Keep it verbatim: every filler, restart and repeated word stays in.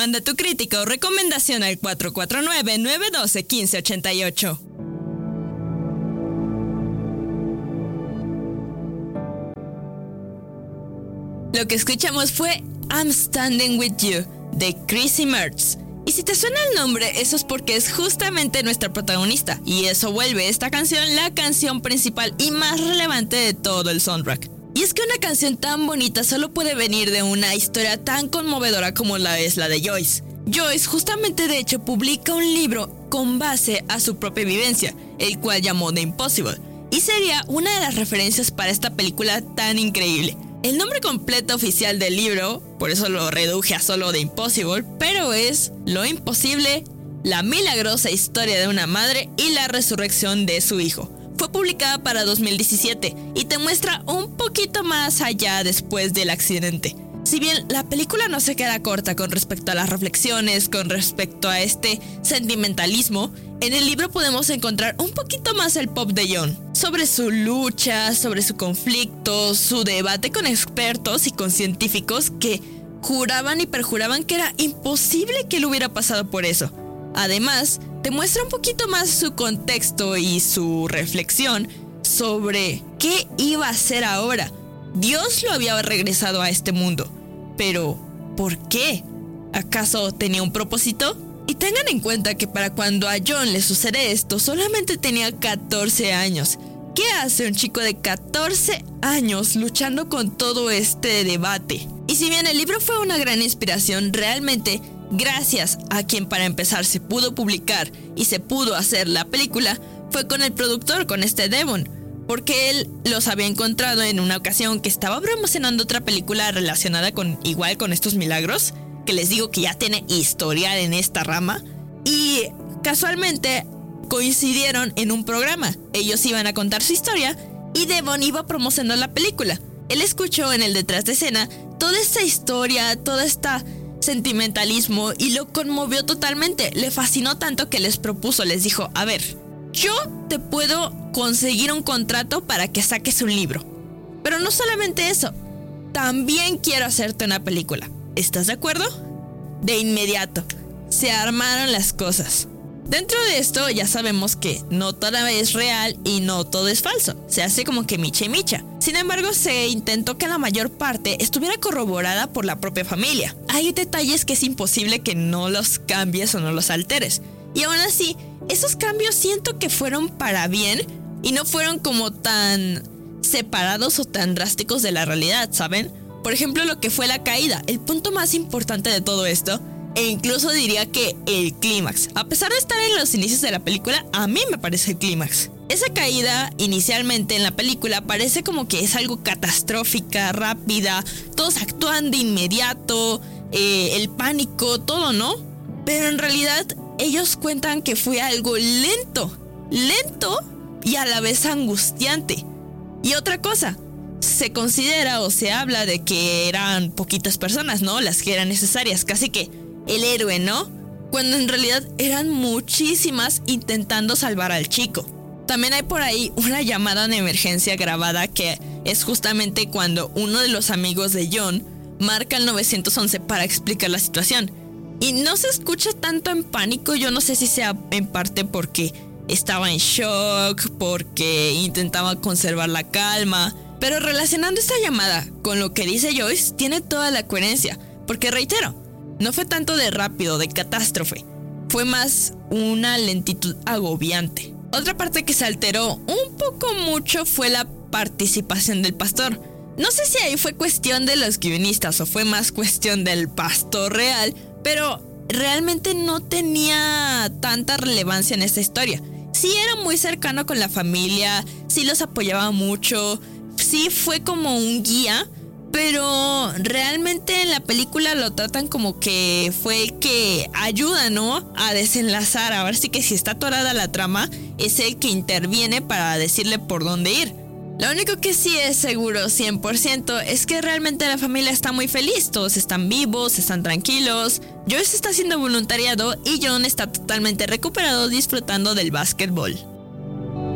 Manda tu crítica o recomendación al cuatro cuatro nueve, nueve uno dos, uno cinco ocho ocho. Lo que escuchamos fue I'm Standing With You, de Chrissy Mertz. Y si te suena el nombre, eso es porque es justamente nuestra protagonista, y eso vuelve esta canción la canción principal y más relevante de todo el soundtrack. Y es que una canción tan bonita solo puede venir de una historia tan conmovedora como la es la de Joyce. Joyce justamente de hecho publica un libro con base a su propia vivencia, el cual llamó The Impossible, y sería una de las referencias para esta película tan increíble. El nombre completo oficial del libro, por eso lo reduje a solo The Impossible, pero es Lo Imposible, la milagrosa historia de una madre y la resurrección de su hijo. Fue publicada para dos mil diecisiete y te muestra un poquito más allá después del accidente. Si bien la película no se queda corta con respecto a las reflexiones, con respecto a este sentimentalismo, en el libro podemos encontrar un poquito más el pop de John, sobre su lucha, sobre su conflicto, su debate con expertos y con científicos que juraban y perjuraban que era imposible que él hubiera pasado por eso. Además, te muestra un poquito más su contexto y su reflexión sobre qué iba a hacer ahora. Dios lo había regresado a este mundo, pero ¿por qué? ¿Acaso tenía un propósito? Y tengan en cuenta que para cuando a John le sucede esto, solamente tenía catorce años. ¿Qué hace un chico de catorce años luchando con todo este debate? Y si bien el libro fue una gran inspiración, realmente, gracias a quien para empezar se pudo publicar y se pudo hacer la película, fue con el productor, con este Devon, porque él los había encontrado en una ocasión que estaba promocionando otra película relacionada con igual con estos milagros, que les digo que ya tiene historial en esta rama, y casualmente coincidieron en un programa. Ellos iban a contar su historia y Devon iba promocionando la película. Él escuchó en el detrás de escena toda esta historia, todo este sentimentalismo y lo conmovió totalmente. Le fascinó tanto que les propuso, les dijo, a ver, yo te puedo conseguir un contrato para que saques un libro. Pero no solamente eso, también quiero hacerte una película. ¿Estás de acuerdo? De inmediato, se armaron las cosas. Dentro de esto ya sabemos que no todo es real y no todo es falso. Se hace como que micha y micha. Sin embargo, se intentó que la mayor parte estuviera corroborada por la propia familia. Hay detalles que es imposible que no los cambies o no los alteres. Y aún así, esos cambios siento que fueron para bien y no fueron como tan separados o tan drásticos de la realidad, ¿saben? Por ejemplo, lo que fue la caída, el punto más importante de todo esto, e incluso diría que el clímax. A pesar de estar en los inicios de la película, a mí me parece el clímax. Esa caída, inicialmente en la película, parece como que es algo catastrófica, rápida, todos actúan de inmediato, eh, el pánico, todo, ¿no? Pero en realidad, ellos cuentan que fue algo lento, lento y a la vez angustiante. Y otra cosa, se considera o se habla de que eran poquitas personas, ¿no? Las que eran necesarias, casi que el héroe, ¿no? Cuando en realidad eran muchísimas intentando salvar al chico. También hay por ahí una llamada de emergencia grabada que es justamente cuando uno de los amigos de John marca el nueve once para explicar la situación. Y no se escucha tanto en pánico, yo no sé si sea en parte porque estaba en shock, porque intentaba conservar la calma. Pero relacionando esta llamada con lo que dice Joyce, tiene toda la coherencia. Porque reitero, no fue tanto de rápido, de catástrofe. Fue más una lentitud agobiante. Otra parte que se alteró un poco mucho fue la participación del pastor. No sé si ahí fue cuestión de los guionistas o fue más cuestión del pastor real, pero realmente no tenía tanta relevancia en esta historia. Sí era muy cercano con la familia, sí los apoyaba mucho. Sí fue como un guía, pero realmente en la película lo tratan como que fue el que ayuda, ¿no? A desenlazar, a ver si que si está atorada la trama, es el que interviene para decirle por dónde ir. Lo único que sí es seguro cien por ciento es que realmente la familia está muy feliz, todos están vivos, están tranquilos, Joyce está haciendo voluntariado y John está totalmente recuperado disfrutando del básquetbol.